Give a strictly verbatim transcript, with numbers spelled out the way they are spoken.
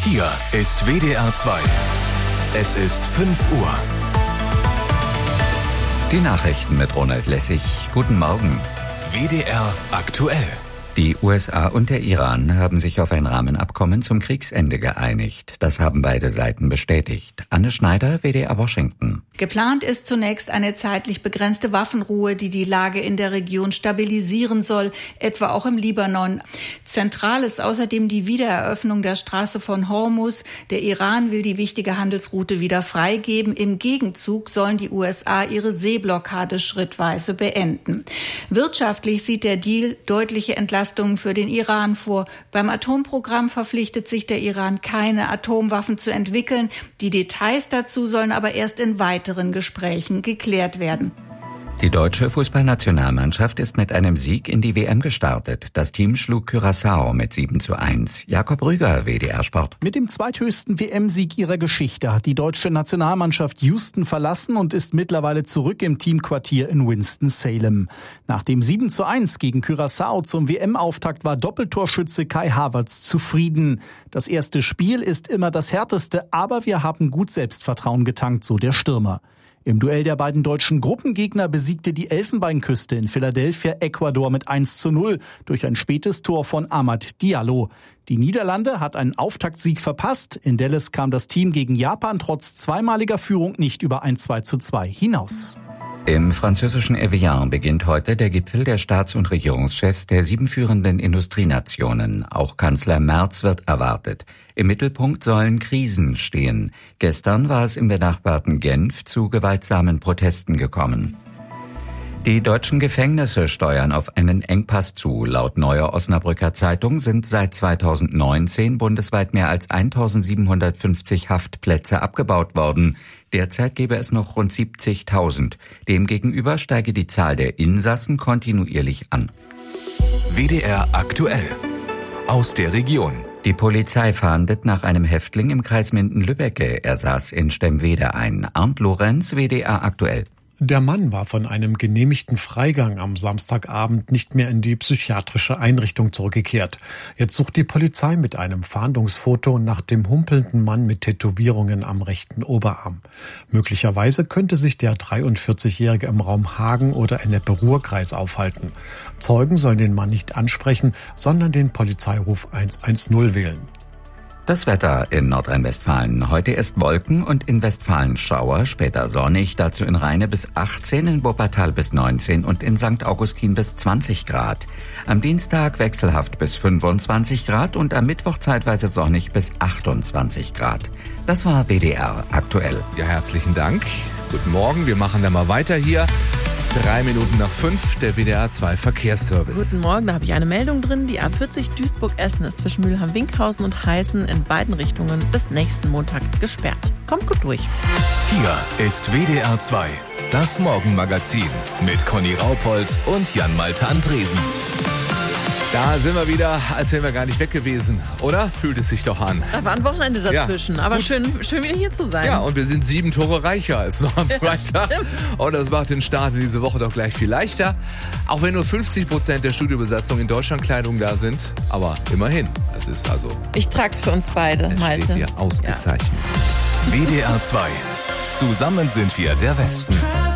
Hier ist W D R zwei. Es ist fünf Uhr. Die Nachrichten mit Ronald Lessig. Guten Morgen. W D R aktuell. Die U S A und der Iran haben sich auf ein Rahmenabkommen zum Kriegsende geeinigt. Das haben beide Seiten bestätigt. Anne Schneider, W D R Washington. Geplant ist zunächst eine zeitlich begrenzte Waffenruhe, die die Lage in der Region stabilisieren soll, etwa auch im Libanon. Zentral ist außerdem die Wiedereröffnung der Straße von Hormuz. Der Iran will die wichtige Handelsroute wieder freigeben. Im Gegenzug sollen die U S A ihre Seeblockade schrittweise beenden. Wirtschaftlich sieht der Deal deutliche Entlastungen für den Iran vor. Beim Atomprogramm verpflichtet sich der Iran, keine Atomwaffen zu entwickeln. Die Details dazu sollen aber erst in weiteren Gesprächen geklärt werden. Die deutsche Fußballnationalmannschaft ist mit einem Sieg in die W M gestartet. Das Team schlug Curaçao mit sieben zu eins. Jakob Rüger, W D R Sport. Mit dem zweithöchsten W M-Sieg ihrer Geschichte hat die deutsche Nationalmannschaft Houston verlassen und ist mittlerweile zurück im Teamquartier in Winston-Salem. Nach dem sieben zu eins gegen Curaçao zum W M-Auftakt war Doppeltorschütze Kai Havertz zufrieden. Das erste Spiel ist immer das härteste, aber wir haben gut Selbstvertrauen getankt, so der Stürmer. Im Duell der beiden deutschen Gruppengegner besiegte die Elfenbeinküste in Philadelphia Ecuador mit eins zu null durch ein spätes Tor von Amad Diallo. Die Niederlande hat einen Auftaktsieg verpasst. In Dallas kam das Team gegen Japan trotz zweimaliger Führung nicht über ein zwei zu zwei hinaus. Im französischen Evian beginnt heute der Gipfel der Staats- und Regierungschefs der sieben führenden Industrienationen. Auch Kanzler Merz wird erwartet. Im Mittelpunkt sollen Krisen stehen. Gestern war es im benachbarten Genf zu gewaltsamen Protesten gekommen. Die deutschen Gefängnisse steuern auf einen Engpass zu. Laut Neuer Osnabrücker Zeitung sind seit zweitausendneunzehn bundesweit mehr als eintausendsiebenhundertfünfzig Haftplätze abgebaut worden. Derzeit gäbe es noch rund siebzigtausend. Demgegenüber steige die Zahl der Insassen kontinuierlich an. W D R aktuell. Aus der Region. Die Polizei fahndet nach einem Häftling im Kreis Minden-Lübbecke. Er saß in Stemwede ein. Arndt Lorenz, W D R aktuell. Der Mann war von einem genehmigten Freigang am Samstagabend nicht mehr in die psychiatrische Einrichtung zurückgekehrt. Jetzt sucht die Polizei mit einem Fahndungsfoto nach dem humpelnden Mann mit Tätowierungen am rechten Oberarm. Möglicherweise könnte sich der dreiundvierzigjährige im Raum Hagen oder Ennepe-Ruhr-Kreis aufhalten. Zeugen sollen den Mann nicht ansprechen, sondern den Polizeiruf eins eins null wählen. Das Wetter in Nordrhein-Westfalen. Heute ist Wolken und in Westfalen Schauer, später sonnig, dazu in Rheine bis achtzehn, in Wuppertal bis neunzehn und in Sankt Augustin bis zwanzig Grad. Am Dienstag wechselhaft bis fünfundzwanzig Grad und am Mittwoch zeitweise sonnig bis achtundzwanzig Grad. Das war W D R aktuell. Ja, herzlichen Dank. Guten Morgen, wir machen dann mal weiter hier. Drei Minuten nach fünf, der W D R zwei Verkehrsservice. Guten Morgen, da habe ich eine Meldung drin. Die A vierzig Duisburg-Essen ist zwischen Mülheim-Winkhausen und Heißen in beiden Richtungen bis nächsten Montag gesperrt. Kommt gut durch. Hier ist W D R zwei, das Morgenmagazin mit Conny Raupold und Jan-Malte Andresen. Da sind wir wieder, als wären wir gar nicht weg gewesen, oder? Fühlt es sich doch an. Da war ein Wochenende dazwischen, ja, aber schön, schön wieder hier zu sein. Ja, und wir sind sieben Tore reicher als noch am Freitag. Ja, und das macht den Start in diese Woche doch gleich viel leichter. Auch wenn nur fünfzig Prozent der Studiobesatzung in Deutschlandkleidung da sind. Aber immerhin, das ist also... Ich trag's für uns beide, es Malte. steht dir ausgezeichnet. Ja. W D R zwei. Zusammen sind wir der Westen.